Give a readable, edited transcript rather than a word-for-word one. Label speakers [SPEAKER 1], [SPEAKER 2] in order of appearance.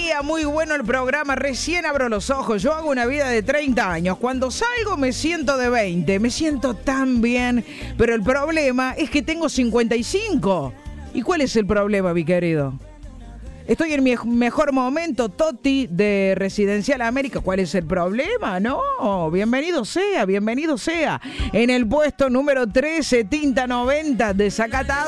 [SPEAKER 1] día, muy bueno el programa. Recién abro los ojos. Yo hago una vida de 30 años. Cuando salgo me siento de 20. Me siento tan bien. Pero el problema es que tengo 55. ¿Y cuál es el problema, mi querido? Estoy en mi mejor momento, Toti, de Residencial América. ¿Cuál es el problema? No, bienvenido sea, bienvenido sea. En el puesto número 13, Tinta 90 de Zacatá.